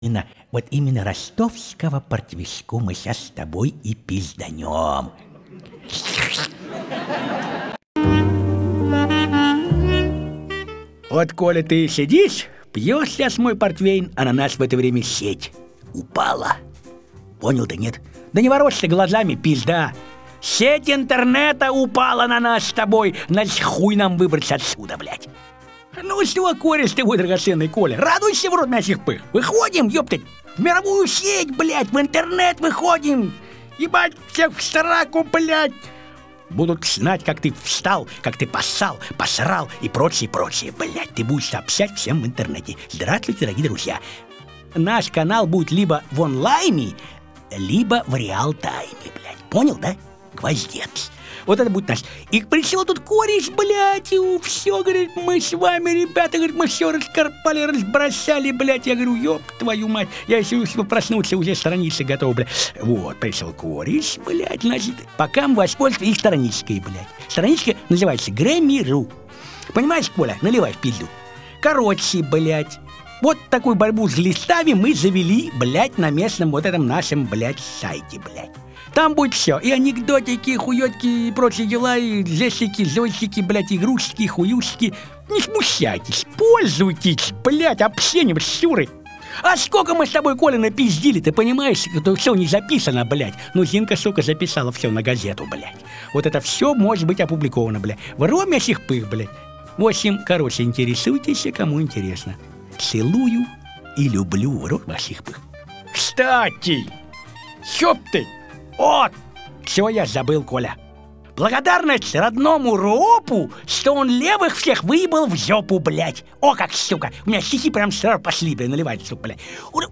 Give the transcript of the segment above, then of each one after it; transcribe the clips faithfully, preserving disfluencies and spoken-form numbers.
Именно, вот именно ростовского портвишку мы сейчас с тобой и пизданем. Вот, Коля, ты сидишь, пьешь сейчас мой портвейн, а на нас в это время сеть упала. Понял-то, нет? Да не ворочайся глазами, пизда. Сеть интернета упала на нас с тобой. Значит, хуй нам выбраться отсюда, блядь. Ну что, Коля, с тобой, драгоценный Коля, радуйся в рот мясих пых. Выходим, ёптать, в мировую сеть, блядь, в интернет выходим. Ебать, всех в сраку, блядь. Будут знать, как ты встал, как ты поссал, посрал и прочее, прочее. Блядь, ты будешь сообщать всем в интернете. Здравствуйте, дорогие друзья. Наш канал будет либо в онлайне, либо в реал-тайме, блядь. Понял, да? Гвоздец. Вот это будет наш. И пришел тут кореш, блядь, и все, говорит, мы с вами, ребята, говорит, мы все раскарпали, разбросали, блядь. Я говорю, ёб твою мать, я если уж проснуться, уже страницы готовы, блядь. Вот, пришел кореш, блядь, значит, пока мы воспользуемся их страничкой, блядь. Страничка называется Грэмми.ру. Понимаешь, Коля, наливай в пизду. Короче, блядь, вот такую борьбу с листами мы завели, блядь, на местном вот этом нашем, блядь, сайте, блядь. Там будет все, и анекдотики, хуётки, и прочие дела, и жестики, зойчики, блядь, игрушки, хуюшки. Не смущайтесь, пользуйтесь, блядь, общением с Сюрой. А сколько мы с тобой, Коля, напиздили, ты понимаешь? Это все не записано, блядь. Ну, Зинка, сука, записала все на газету, блядь. Вот это все может быть опубликовано, блядь. В роме сих пых, блядь. В общем, короче, интересуйтесь, кому интересно. Целую и люблю в рот ваших пых. Кстати, ёб ты! Вот, все я забыл, Коля. Благодарность родному ропу, что он левых всех выебал в жопу, блядь. О, как, сука, у меня стихи прям сразу пошли, бля, наливать, сука, бля.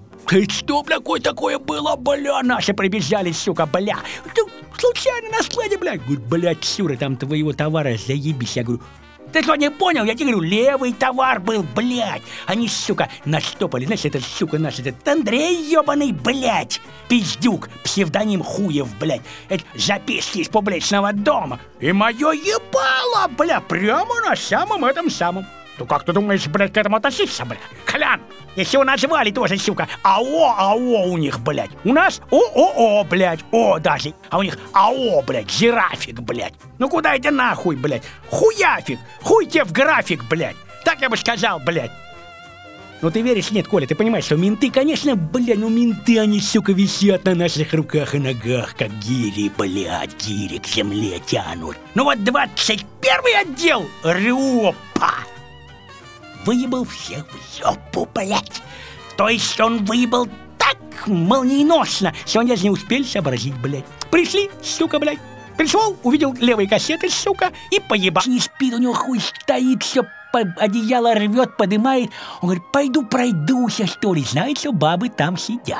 Ты что, бля, какое такое было, бля? Наши прибежали, сука, бля. Случайно на складе, бля. Говорю, блядь, Сюра, там твоего товара заебись. Я говорю, ты что, не понял? Я тебе говорю, левый товар был, блядь. Они, сука, наштопали. Знаешь, этот, сука, наш, этот Андрей ебаный, блядь. Пиздюк, псевдоним Хуев, блядь. Это записки из публичного дома. И мое ебало, бля, прямо на самом этом самом. Ну как ты думаешь, блядь, к этому относиться, бля? Колян, если его назвали тоже, сука, АО, АО у них, блядь. У нас ООО, блядь, О даже. А у них АО, блядь, жирафик, блядь. Ну куда это нахуй, блядь? Хуяфик, хуй тебе в график, блядь. Так я бы сказал, блядь. Ну ты веришь, нет, Коля, ты понимаешь, что менты, конечно, блядь, ну менты, они, сука, висят на наших руках и ногах, как гири, блядь, гири к земле тянут. Ну вот двадцать первый отдел, РОПа, выебал всех в жопу, блядь. То есть он выебал так молниеносно, что они даже не успели сообразить, блядь. Пришли, сука, блядь. Пришел, увидел левые кассеты, сука, и поебал. Не спит, у него хуй стоит, все одеяло рвет, подымает. Он говорит, пойду пройдуся, что ли. Знает, что бабы там сидят.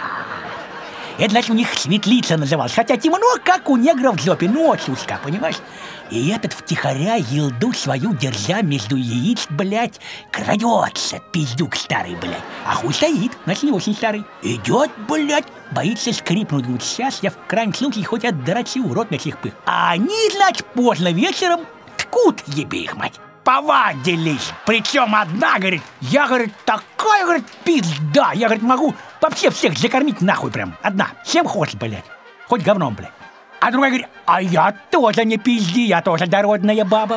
Это, значит, у них светлица называлась. Хотя темно, как у негров в жопе, ночь узка, понимаешь? И этот втихаря елду свою, держа между яиц, блядь, крадется, пиздюк старый, блядь. А хуй стоит, значит, не очень старый. Идет, блядь, боится скрипнуть. Говорит, сейчас я в крайнем случае хоть отдрачу в рот мясих пых. А они, значит, поздно вечером ткут, ебе их мать. Повадились. Причем одна, говорит, я, говорит, такая, говорит, пизда. Я, говорит, могу вообще всех закормить нахуй прям. Одна. Чем хочешь, блядь. Хоть говном, блядь. А другая говорит, а я тоже не пизди, я тоже дородная баба.